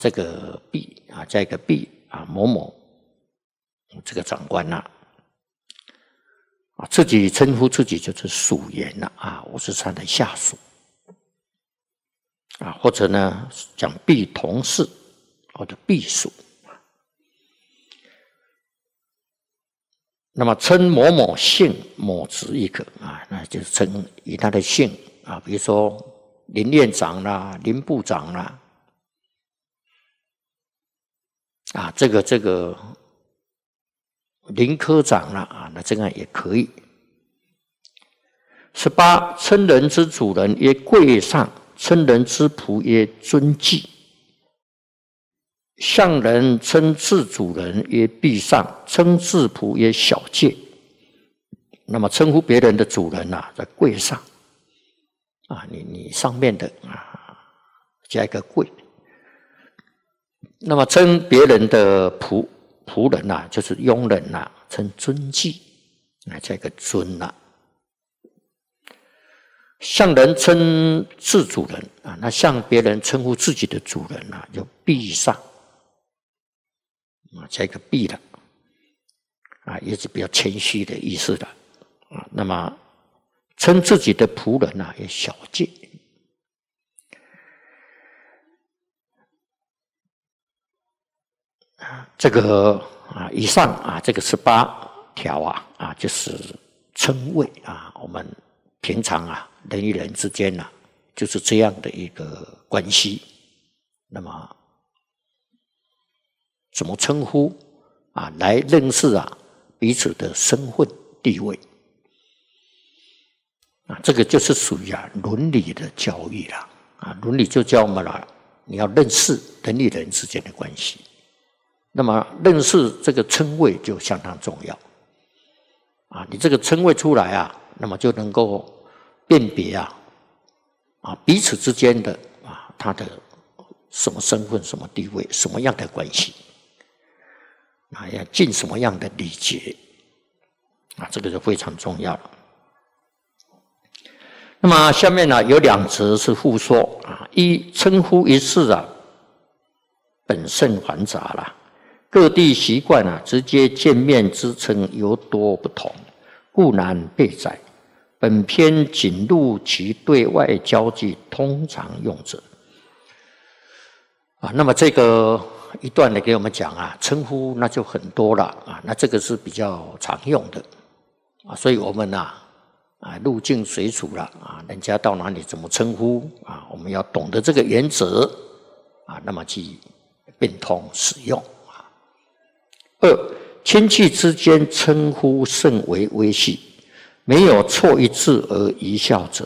这个毕啊，加一个毕啊，某某这个长官呐，啊，自己称呼自己就是属员了啊，我是他的下属啊，或者呢讲毕同事或者毕属。那么称某某姓某职亦可啊，那就是称以他的姓啊，比如说林院长啦、林部长啦，啊，这个林科长啦啊，那这样也可以。18称人之主人曰贵上，称人之仆曰尊祭。向人称自主人曰婢上，称自仆曰小介。那么称呼别人的主人啊，在贵上啊，你上面的啊，加一个贵。那么称别人的仆人啊，就是佣人啊，称尊祭啊，加一个尊啊。向人称自主人啊，那向别人称呼自己的主人啊，就婢上。啊，加一个婢了，啊，也是比较谦虚的意思的，啊，那么称自己的仆人啊，也小介，这个啊，以上啊，这个18条啊，就是称谓啊，我们平常啊，人与人之间啊，就是这样的一个关系，那么。怎么称呼啊？来认识啊彼此的身份地位啊，这个就是属于伦理的教育了啊。伦理就教我们了，你要认识人与人之间的关系。那么认识这个称谓就相当重要啊。你这个称谓出来啊，那么就能够辨别啊彼此之间的啊他的什么身份、什么地位、什么样的关系。啊，要尽什么样的礼节啊？这个就非常重要了。那么下面呢，有2则是互说啊。一称呼一事啊，本甚繁杂了，各地习惯啊，直接见面之称尤多不同，故难备载。本篇仅录其对外交际通常用者啊。那么这个。一段的给我们讲啊，称呼那就很多了啊，那这个是比较常用的啊，所以我们入境随俗了啊，人家到哪里怎么称呼啊，我们要懂得这个原则啊，那么去变通使用啊。2亲戚之间称呼甚为微细，没有错一字而贻笑者。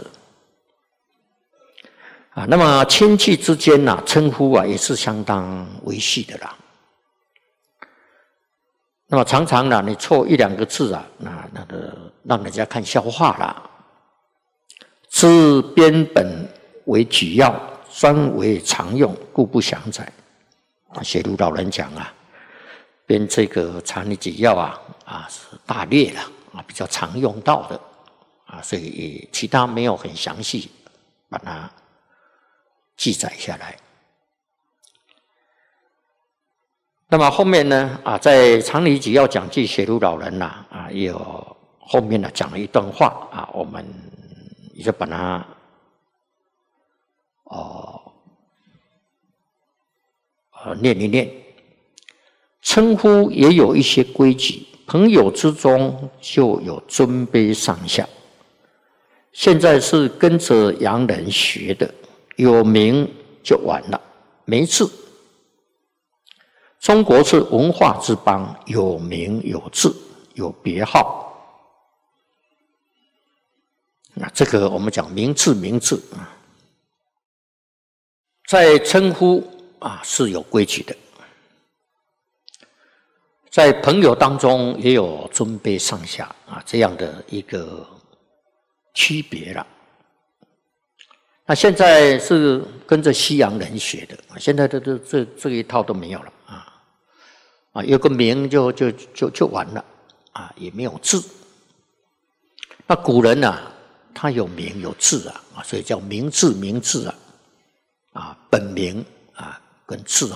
啊，那么亲戚之间称呼啊也是相当微细的啦。那么常常你错1、2个字啊，那个让人家看笑话啦。知编本为举要，专为常用，故不详载。啊，写如老人讲啊，编这个常理举要是大略了啊，比较常用到的啊，所以其他没有很详细把它记载下来。那么后面呢在常理举要讲记写如老人也有后面讲了一段话我们也就把它念一念。称呼也有一些规矩，朋友之中就有尊卑上下。现在是跟着洋人学的。有名就完了，没字。中国是文化之邦，有名有字，有别号。那这个我们讲名字在称呼是有规矩的，在朋友当中也有尊卑上下这样的一个区别了。那现在是跟着西洋人学的，现在这一套都没有了有个名就完了也没有字。那古人他有名有字所以叫名字本名跟字